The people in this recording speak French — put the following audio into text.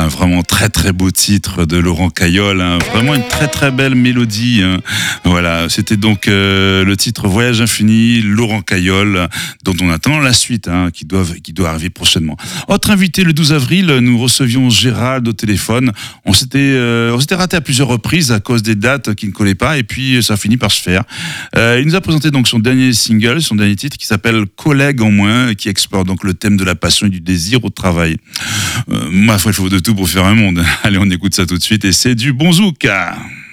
vraiment très très beau titre de Laurent Caillol, hein. Vraiment une très très belle mélodie, hein. Voilà, c'était donc le titre Voyage infini, Laurent Caillol, dont on attend la suite, hein, qui doit arriver prochainement. Autre invité, le 12 avril, nous recevions Gérald au téléphone. On s'était raté à plusieurs reprises à cause des dates qui ne collaient pas, et puis ça a fini par se faire. Il nous a présenté donc son dernier single, son dernier titre, qui s'appelle Collègue en moins, qui explore donc le thème de la passion et du désir au travail. Ma foi, il faut de tout pour faire un monde. Allez, on écoute ça tout de suite, et c'est du bon zouk.